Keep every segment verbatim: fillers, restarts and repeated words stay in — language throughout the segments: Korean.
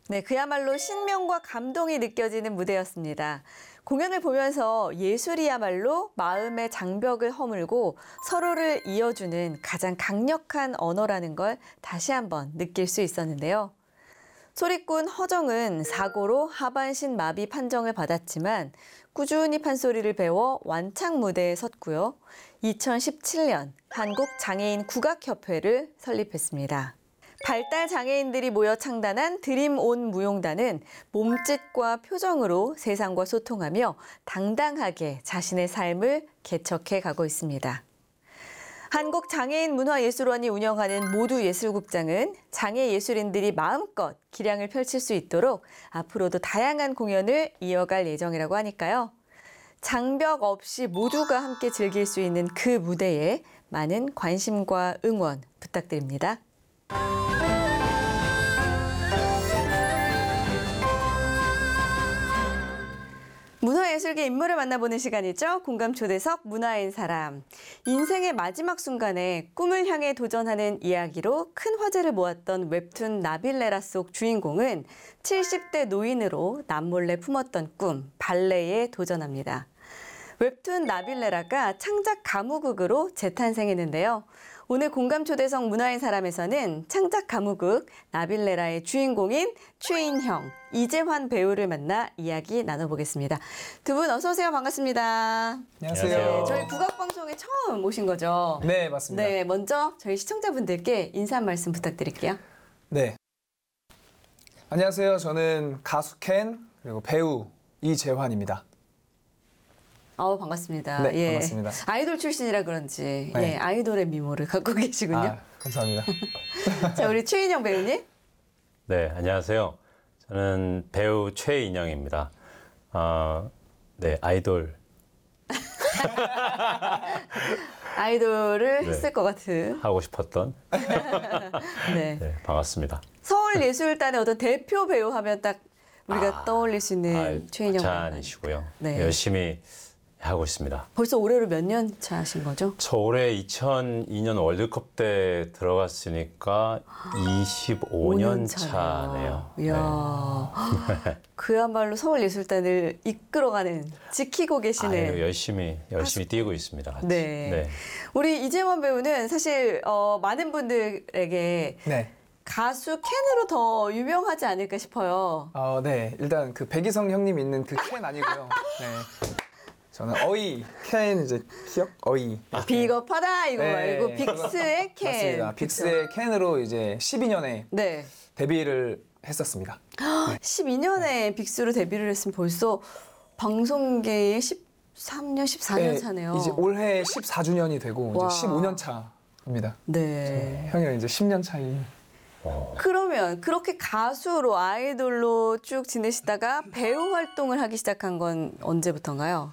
네, 그야말로 신명과 감동이 느껴지는 무대였습니다. 공연을 보면서 예술이야말로 마음의 장벽을 허물고 서로를 이어주는 가장 강력한 언어라는 걸 다시 한번 느낄 수 있었는데요. 소리꾼 허정은 사고로 하반신 마비 판정을 받았지만 꾸준히 판소리를 배워 완창 무대에 섰고요. 이천십칠 년 한국장애인 국악협회를 설립했습니다. 발달 장애인들이 모여 창단한 드림온 무용단은 몸짓과 표정으로 세상과 소통하며 당당하게 자신의 삶을 개척해 가고 있습니다. 한국장애인문화예술원이 운영하는 모두예술극장은 장애 예술인들이 마음껏 기량을 펼칠 수 있도록 앞으로도 다양한 공연을 이어갈 예정이라고 하니까요. 장벽 없이 모두가 함께 즐길 수 있는 그 무대에 많은 관심과 응원 부탁드립니다. 문화예술계 인물을 만나보는 시간이죠. 공감 초대석 문화인 사람. 인생의 마지막 순간에 꿈을 향해 도전하는 이야기로 큰 화제를 모았던 웹툰 나빌레라 속 주인공은 칠십 대 노인으로 남몰래 품었던 꿈, 발레에 도전합니다. 웹툰 나빌레라가 창작 가무극으로 재탄생했는데요. 오늘 공감 초대석 문화인 사람에서는 창작 가무극 나빌레라의 주인공인 최인형, 이재환 배우를 만나 이야기 나눠보겠습니다. 두 분 어서 오세요. 반갑습니다. 안녕하세요. 네, 저희 국악방송에 처음 오신 거죠? 네, 맞습니다. 네, 먼저 저희 시청자분들께 인사 한 말씀 부탁드릴게요. 네. 안녕하세요. 저는 가수 켄 그리고 배우 이재환입니다. 아우 반갑습니다. 네, 예. 반갑습니다. 아이돌 출신이라 그런지 네. 예, 아이돌의 미모를 갖고 계시군요. 아, 감사합니다. 자, 우리 최인형 배우님. 네, 안녕하세요. 저는 배우 최인영입니다. 어, 네, 아이돌. 아이돌을 네. 했을 것 같은. 하고 싶었던. 네. 네, 반갑습니다. 서울예술단의 어떤 대표 배우 하면 딱 우리가 아, 떠올릴 수 있는 아, 최인영 배우. 과찬이시고요. 네. 열심히 하고 있습니다. 벌써 올해로 몇 년 차 하신 거죠? 저 올해 이천이 년 월드컵 때 들어갔으니까 이십오 년 차네요. 이야, 그야말로 서울예술단을 이끌어가는, 지키고 계시는. 아유, 열심히 열심히 뛰고 있습니다. 같이. 네. 네. 우리 이재환 배우는 사실 어, 많은 분들에게 네. 가수 켄으로 더 유명하지 않을까 싶어요. 어, 네. 일단 그 백이성 형님 있는 그 켄 아니고요. 네. 저는 어이, 켄 이제 기억? 어이. 비겁하다 이거 네. 말고 빅스의 켄. 맞습니다. 빅스의 켄으로 이제 십이 년에 네. 데뷔를 했었습니다. 십이 년에 빅스로 데뷔를 했으면 벌써 방송계의 십삼 년, 십사 년 네, 차네요. 이제 올해 십사 주년이 되고 와. 이제 십오 년 차입니다. 네. 형이랑 이제 십 년 차이. 그러면 그렇게 가수로 아이돌로 쭉 지내시다가 배우 활동을 하기 시작한 건 언제부터인가요?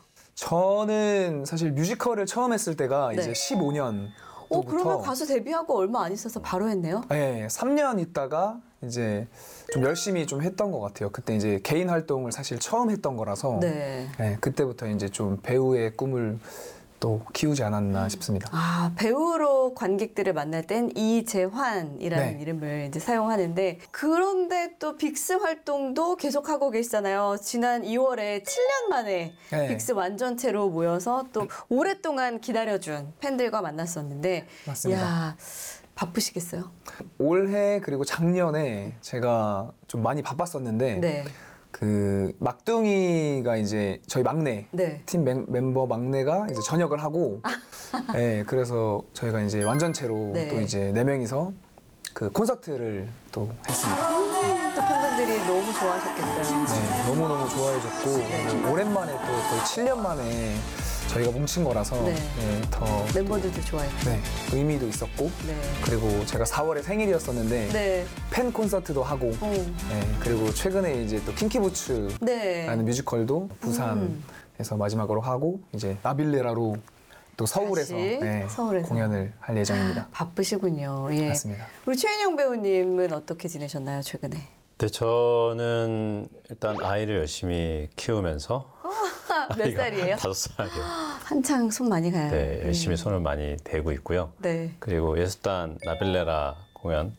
저는 사실 뮤지컬을 처음 했을 때가 네. 이제 십오 년. 어, 그러면 가수 데뷔하고 얼마 안 있어서 바로 했네요? 네, 삼 년 있다가 이제 좀 열심히 좀 했던 것 같아요. 그때 이제 개인 활동을 사실 처음 했던 거라서 네. 네, 그때부터 이제 좀 배우의 꿈을 또 키우지 않았나 싶습니다. 아, 배우로 관객들을 만날 땐 이재환이라는 네. 이름을 이제 사용하는데, 그런데 또 빅스 활동도 계속하고 계시잖아요. 지난 이월에 칠 년 만에 네. 빅스 완전체로 모여서 또 오랫동안 기다려준 팬들과 만났었는데, 맞습니다. 이야, 바쁘시겠어요? 올해 그리고 작년에 제가 좀 많이 바빴었는데 네. 그 막둥이가 이제 저희 막내 네. 팀 멤, 멤버 막내가 이제 전역을 하고 네, 그래서 저희가 이제 완전체로 네. 또 이제 네 명이서 그 콘서트를 또 했습니다. 또 팬분들이 너무 좋아하셨겠어요. 네, 너무너무 좋아해줬고 뭐 오랜만에 또 거의 칠 년 만에 저희가 뭉친 거라서 네. 네, 더 멤버들도 좋아했고. 네, 의미도 있었고 네. 그리고 제가 사월에 생일이었었는데 네. 팬 콘서트도 하고 어. 네, 그리고 최근에 이제 또 킹키부츠라는 네. 뮤지컬도 부산에서 마지막으로 하고 이제 나빌레라로 또 서울에서 다시 네, 서울에서. 공연을 할 예정입니다. 바쁘시군요. 예. 맞습니다. 우리 최인영 배우님은 어떻게 지내셨나요, 최근에? 네, 저는 일단 아이를 열심히 키우면서 몇 아이가 살이에요? 다섯 살이요. 한창 손 많이 가요. 네, 열심히 손을 많이 대고 있고요. 네. 그리고 예술단 나빌레라 공연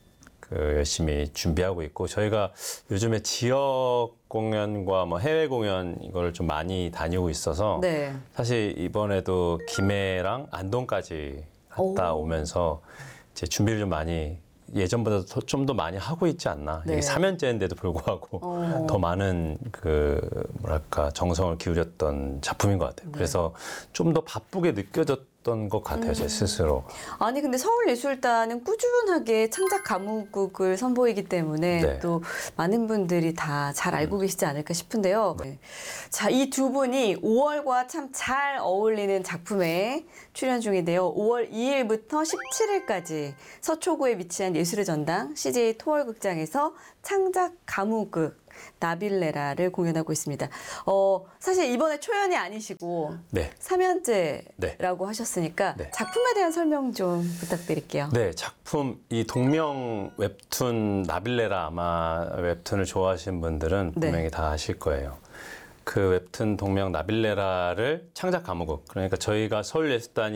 그 열심히 준비하고 있고 저희가 요즘에 지역 공연과 뭐 해외 공연 이걸 좀 많이 다니고 있어서 네. 사실 이번에도 김해랑 안동까지 갔다 오. 오면서 이제 준비를 좀 많이 예전보다 좀 더 많이 하고 있지 않나. 네. 이게 삼 년째인데도 불구하고 어. 더 많은 그 뭐랄까 정성을 기울였던 작품인 것 같아요. 네. 그래서 좀 더 바쁘게 느껴졌던 것 같아요, 제 스스로. 아니 근데 서울예술단은 꾸준하게 창작 가무국을 선보이기 때문에 네. 또 많은 분들이 다 잘 알고 계시지 않을까 싶은데요. 네. 자, 이 두 분이 오월과 참 잘 어울리는 작품에 출연 중인데요. 오월 이일부터 십칠일까지 서초구에 위치한 예술의 전당 씨제이 토월극장에서 창작 가무극 나빌레라를 공연하고 있습니다. 어, 사실 이번에 초연이 아니시고 네. 삼 년째라고 네. 하셨으니까 네. 작품에 대한 설명 좀 부탁드릴게요. 네, 작품 이 동명 웹툰 나빌레라 아마 웹툰을 좋아하시는 분들은 네. 분명히 다 아실 거예요. 그 웹툰 동명 나빌레라를 창작 가무국 그러니까 저희가 서울예술단이